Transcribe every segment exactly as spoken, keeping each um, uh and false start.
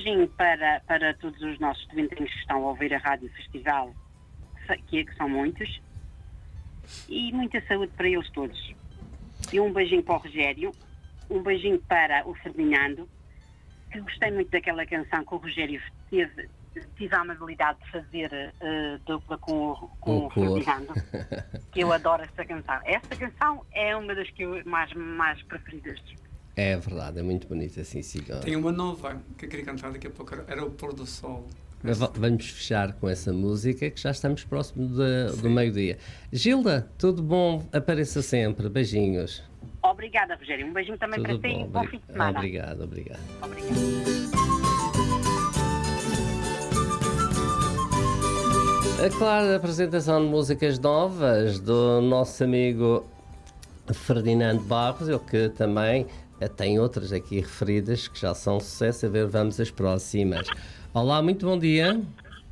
beijinho para, para todos os nossos deventinhos que estão a ouvir a Rádio Festival, que, que são muitos, e muita saúde para eles todos. E um beijinho para o Rogério, um beijinho para o Ferdinando, que gostei muito daquela canção que o Rogério teve, tive a amabilidade de fazer uh, dupla com, o, com o Ferdinando, que eu adoro esta canção. Esta canção é uma das que eu mais, mais preferidas. É verdade, é muito bonita, sim, sim. Tem uma nova que eu queria cantar daqui a pouco, era o Pôr do Sol. Vamos fechar com essa música, que já estamos próximo de, do meio-dia. Gilda, tudo bom? Apareça sempre. Beijinhos. Obrigada, Rogério. Um beijinho também tudo para ti e bom fim de semana. Obrigado, obrigado. Obrigado. A clara apresentação de músicas novas do nosso amigo Ferdinando Barros, ele que também tem outras aqui referidas que já são sucesso. A ver, vamos às próximas. Olá, muito bom dia.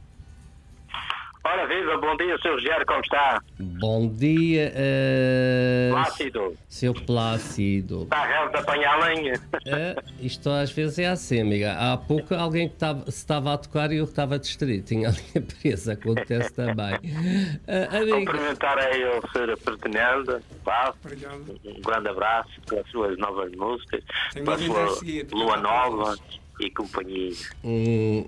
Ora viva, bom dia, senhor Rogério, como está? Bom dia, uh... Plácido. Seu Plácido. Está a real de apanhar lenha. Uh, isto às vezes é assim, amiga. Há pouco alguém que estava, se estava a tocar e eu estava distraído. Tinha a linha presa, acontece também. Uh, amiga... Cumprimentar aí o senhor Ferdinando. Obrigado. Um grande abraço pelas suas novas músicas, Tem pela sua seguir, lua nova e companhia. Hum,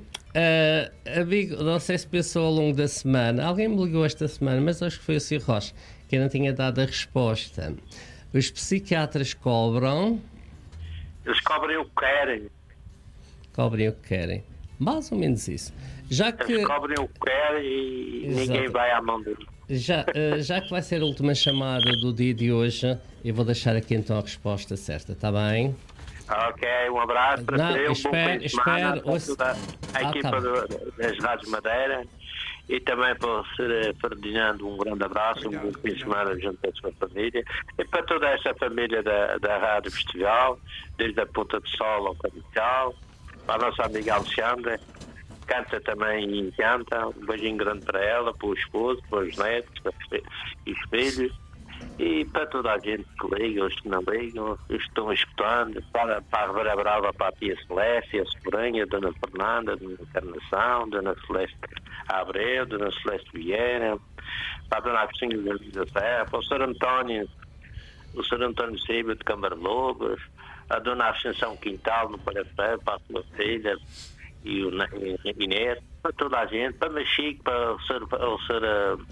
uh, amigo, não sei se pensou ao longo da semana, alguém me ligou esta semana, mas acho que foi o senhor Rocha que não tinha dado a resposta. Os psiquiatras cobram? Eles cobrem o que querem. Cobrem o que querem. Mais ou menos isso. Já que... Eles cobrem o que querem e Exato. Ninguém vai à mão deles. Já, uh, já que vai ser a última chamada do dia de hoje, eu vou deixar aqui então a resposta certa, está bem? Ok, um abraço para Não, ti, um espero, bom fim de semana espero, para ouça... toda a ah, equipa tá do, das Rádios Madeira e também para o senhor Ferdinando, um grande abraço, Obrigado, um bom fim de obrigado. semana junto à sua família e para toda essa família da, da Rádio Festival, desde a Ponta do Sol ao Capital, para a nossa amiga Alexandra, canta também e canta, um beijinho grande para ela, para o esposo, para os netos e os filhos. E para toda a gente que liga, os que não ligam, os que estão escutando, para, para a Rivera Brava, para a Tia Celeste, a Sobrinha, a Dona Fernanda, a Dona Encarnação, a Dona Celeste Abreu, a Dona Celeste Vieira, para a Dona Agostinho da Serra, para o senhor António, o senhor António Silva de Câmara Lobos, a Dona Ascensão Quintal, no Parafé, para a sua filha e o Inês, para toda a gente, para o Mexico, para o senhor... Para o senhor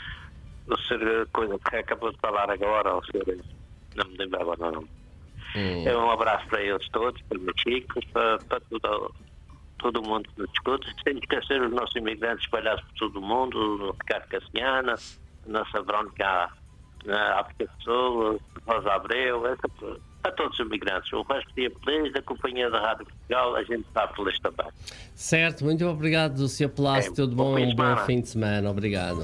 o senhor coisa que acabou de falar agora, o senhor, não me lembro agora não. Hum. É um abraço para eles todos, para os chicos, para, para todo, todo mundo que nos escuta, sem esquecer os nossos imigrantes espalhados por todo o mundo, o Ricardo Cassiana, a nossa Verónica na África do Sul, Rosa Abreu, essa, para todos os imigrantes. O resto dia feliz, a companhia da Rádio Portugal, a gente está feliz também. Certo, muito obrigado, senhor Plácido, é, tudo bom, um bom fim de semana, obrigado.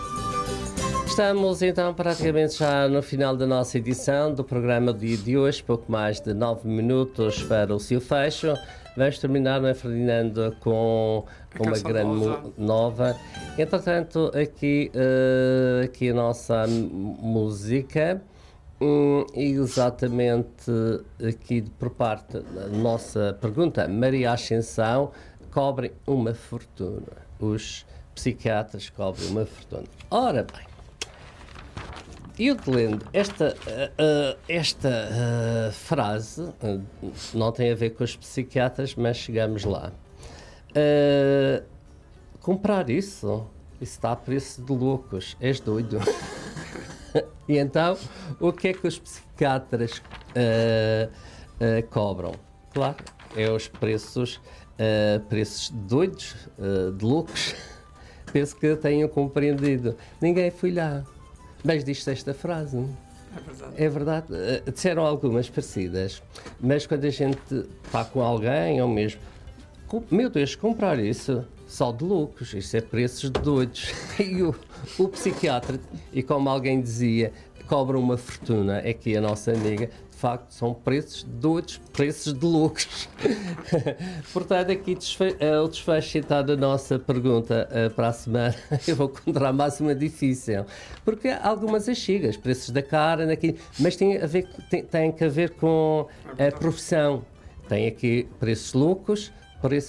Estamos então praticamente já no final da nossa edição do programa do dia de hoje, pouco mais de nove minutos para o seu fecho. Vamos terminar, não é, Ferdinando, com a uma grande nova. nova. Entretanto, aqui, uh, aqui a nossa música, um, exatamente aqui por parte da nossa pergunta, Maria Ascensão, cobrem uma fortuna. Os psiquiatras cobrem uma fortuna. Ora bem, eu te lendo, esta, uh, esta uh, frase uh, não tem a ver com os psiquiatras, mas chegamos lá. Uh, comprar isso, isso está a preço de loucos, és doido. E então, o que é que os psiquiatras uh, uh, cobram? Claro, é os preços, uh, preços doidos, uh, de loucos. Penso que tenham compreendido. Ninguém foi lá. Mas diz-se esta frase. É verdade. É verdade. Uh, disseram algumas parecidas, mas quando a gente está com alguém, ou mesmo, com, meu Deus, comprar isso só de loucos, isso é preços de doidos. E o, o psiquiatra, e como alguém dizia, cobra uma fortuna, é que a nossa amiga, de facto, são preços de doidos, preços de loucos. Portanto, aqui desfe- uh, o desfecho então da nossa pergunta uh, para a semana, eu vou encontrar mais uma difícil, porque há algumas axigas, preços da carne, aqui, mas tem, a ver, tem, tem que ver com a profissão. Tem aqui preços loucos, preços